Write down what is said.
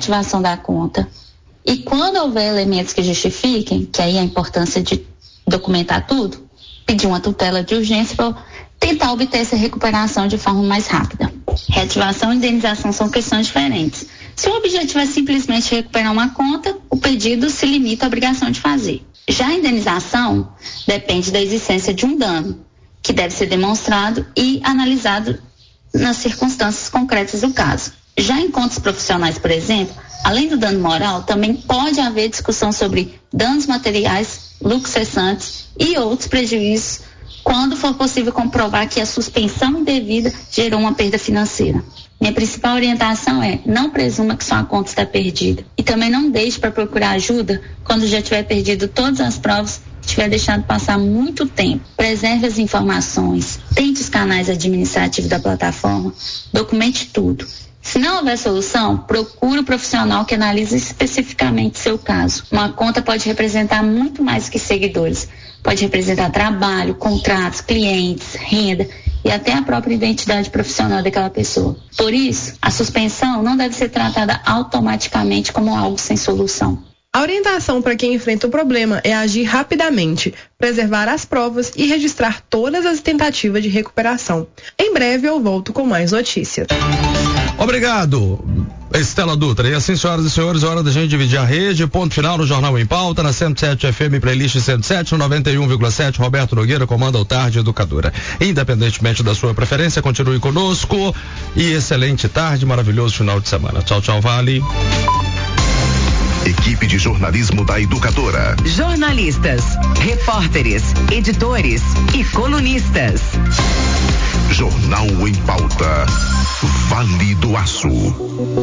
reativação da conta. E quando houver elementos que justifiquem, que aí a importância de documentar tudo, pedir uma tutela de urgência para tentar obter essa recuperação de forma mais rápida. Reativação e indenização são questões diferentes. Se o objetivo é simplesmente recuperar uma conta, o pedido se limita à obrigação de fazer. Já a indenização depende da existência de um dano, que deve ser demonstrado e analisado nas circunstâncias concretas do caso. Já em contas profissionais, por exemplo, além do dano moral, também pode haver discussão sobre danos materiais, lucros cessantes e outros prejuízos, quando for possível comprovar que a suspensão indevida gerou uma perda financeira. Minha principal orientação é: não presuma que sua conta está perdida e também não deixe para procurar ajuda quando já tiver perdido todas as provas e tiver deixado passar muito tempo. Preserve as informações, tente os canais administrativos da plataforma, documente tudo. Se não houver solução, procure o profissional que analise especificamente seu caso. Uma conta pode representar muito mais que seguidores. Pode representar trabalho, contratos, clientes, renda e até a própria identidade profissional daquela pessoa. Por isso, a suspensão não deve ser tratada automaticamente como algo sem solução. A orientação para quem enfrenta o problema é agir rapidamente, preservar as provas e registrar todas as tentativas de recuperação. Em breve eu volto com mais notícias. Obrigado, Estela Dutra. E assim, senhoras e senhores, é hora da gente dividir a rede. Ponto final no Jornal em Pauta, na 107 FM, playlist 107, no 91,7. Roberto Nogueira comanda o Tarde Educadora. Independentemente da sua preferência, continue conosco e excelente tarde, maravilhoso final de semana. Tchau, tchau, Vale. Equipe de jornalismo da Educadora. Jornalistas, repórteres, editores e colunistas. Jornal em Pauta. Vale do Aço.